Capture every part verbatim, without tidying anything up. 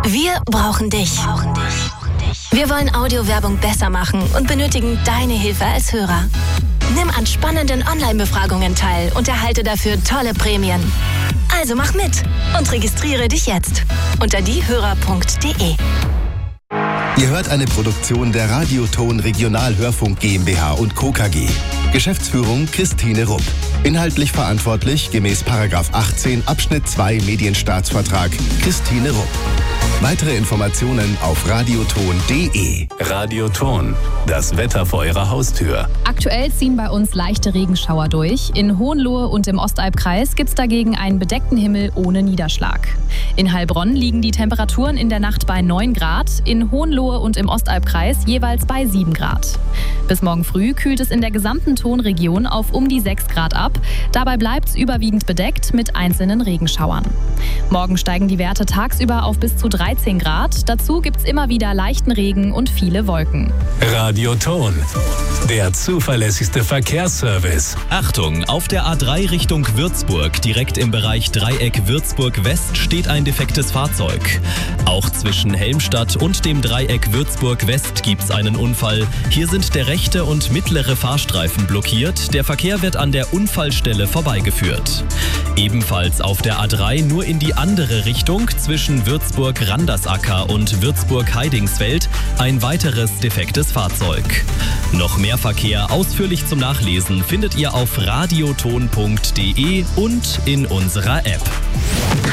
Wir brauchen dich. Wir wollen Audiowerbung besser machen und benötigen deine Hilfe als Hörer. Nimm an spannenden Online-Befragungen teil und erhalte dafür tolle Prämien. Also mach mit und registriere dich jetzt unter diehörer punkt de. Ihr hört eine Produktion der Radioton Regionalhörfunk GmbH und Co. K G. Geschäftsführung Christine Rupp. Inhaltlich verantwortlich gemäß Paragraph achtzehn Abschnitt zwei Medienstaatsvertrag Christine Rupp. Weitere Informationen auf radioton punkt de. Radioton, das Wetter vor Ihrer Haustür. Aktuell ziehen bei uns leichte Regenschauer durch. In Hohenlohe und im Ostalbkreis gibt es dagegen einen bedeckten Himmel ohne Niederschlag. In Heilbronn liegen die Temperaturen in der Nacht bei neun Grad, in Hohenlohe und im Ostalbkreis jeweils bei sieben Grad. Bis morgen früh kühlt es in der gesamten Tonregion auf um die sechs Grad ab. Dabei bleibt es überwiegend bedeckt mit einzelnen Regenschauern. Morgen steigen die Werte tagsüber auf bis zu dreizehn Grad. Dazu gibt es immer wieder leichten Regen und viele Wolken. Radioton, der zuverlässigste Verkehrsservice. Achtung, auf der A drei Richtung Würzburg, direkt im Bereich Dreieck Würzburg-West, steht ein defektes Fahrzeug. Auch zwischen Helmstadt und dem Dreieck Würzburg-West gibt es einen Unfall. Hier sind der rechte und mittlere Fahrstreifen blockiert. Der Verkehr wird an der Unfallstelle vorbeigeführt. Ebenfalls auf der A drei nur in die andere Richtung zwischen Würzburg-Randersacker und Würzburg-Heidingsfeld ein weiteres defektes Fahrzeug. Noch mehr Verkehr ausführlich zum Nachlesen findet ihr auf radioton punkt de und in unserer App.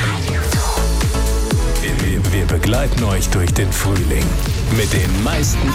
Wir, wir begleiten euch durch den Frühling mit den meisten